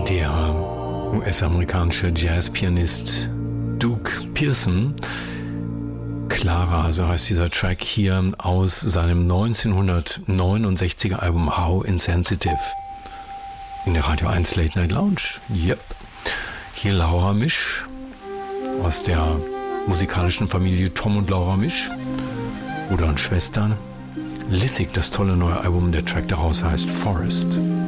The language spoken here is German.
Der US-amerikanische Jazzpianist Duke Pearson. Clara, so heißt dieser Track hier aus seinem 1969er Album How Insensitive. In der Radio 1 Late Night Lounge. Yep. Hier Laura Misch aus der musikalischen Familie Tom und Laura Misch. Bruder und Schwestern. Lithic, das tolle neue Album, der Track daraus heißt Forest.